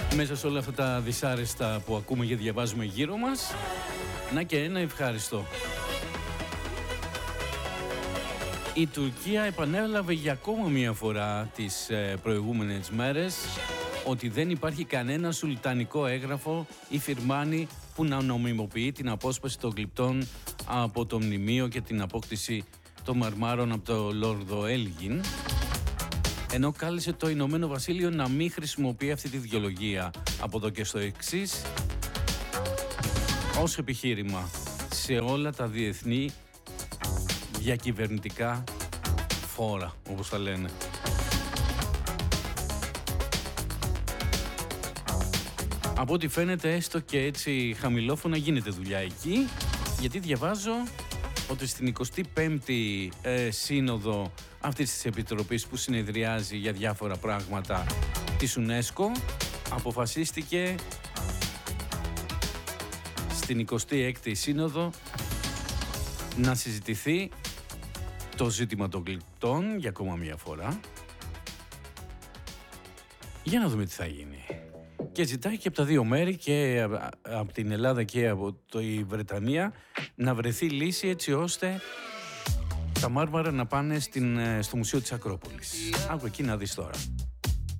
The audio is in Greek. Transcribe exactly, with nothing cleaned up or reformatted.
Μέσα σε όλα αυτά τα δυσάρεστα που ακούμε και διαβάζουμε γύρω μας, να και ένα ευχάριστο. Η Τουρκία επανέλαβε για ακόμα μία φορά τις προηγούμενες μέρες ότι δεν υπάρχει κανένα σουλτανικό έγγραφο ή φιρμάνι που να νομιμοποιεί την απόσπαση των γλυπτών από το μνημείο και την απόκτηση των μαρμάρων από το Λόρδο Έλγιν, ενώ κάλεσε το Ηνωμένο Βασίλειο να μην χρησιμοποιεί αυτή τη δικαιολογία από εδώ και στο εξής ως επιχείρημα σε όλα τα διεθνή διακυβερνητικά φόρα, όπως τα λένε. Από ό,τι φαίνεται, έστω και έτσι χαμηλόφωνα γίνεται δουλειά εκεί, γιατί διαβάζω ότι στην εικοστή πέμπτη ε, σύνοδο αυτής της επιτροπής που συνεδριάζει για διάφορα πράγματα της UNESCO, αποφασίστηκε στην εικοστή έκτη σύνοδο να συζητηθεί το ζήτημα των γλυπτών για ακόμα μία φορά, για να δούμε τι θα γίνει. Και ζητάει και από τα δύο μέρη, και από την Ελλάδα και από τη Βρετανία, να βρεθεί λύση έτσι ώστε τα μάρμαρα να πάνε στην, στο Μουσείο της Ακρόπολης. Άκου εκεί να δεις τώρα.